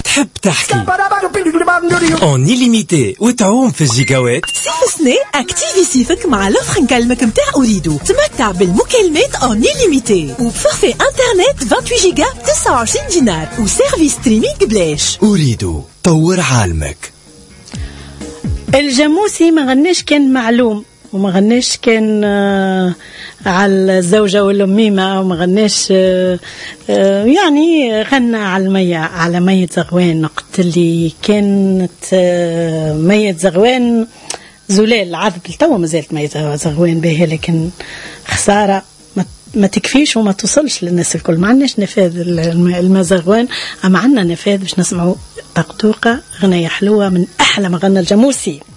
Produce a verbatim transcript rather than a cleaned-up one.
تحب تحكي اون إليميتي وتعوم في الجيجاوات. صيف سنة اكتيفي صيفك مع لوفر نكلمك متاع أريدو. تمتع بالمكالمات اون إليميتي وبفورفي انترنت ثمانية وعشرين جيجا تسعة وعشرين دينار وسيرفيس ستريمينغ بلاش. أريدو طور عالمك. الجاموسي ما غناش كان معلوم وما غناش كان آه على الزوجة والأميمة وما غناش آه آه يعني غنى على المية على مية زغوان. نقت اللي كانت آه مية زغوان زلال عذب التوى ما زالت مية زغوان بها، لكن خسارة ما تكفيش وما توصلش للناس الكل. ما عندناش نفاذ الماء زغوان، أما عندنا نفاذ باش نسمعوا طقطوقة غنية حلوة من أحلى ما غنى الجاموسي.